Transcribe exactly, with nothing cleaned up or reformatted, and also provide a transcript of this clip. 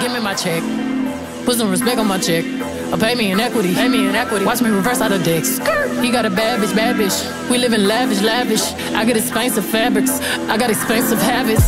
him in my check. Put some respect on my check. Or pay me in equity, pay me in equity. Watch me reverse out of dicks. He got a bad bitch, bad bitch. We live in lavish, lavish. I got expensive fabrics, I got expensive habits.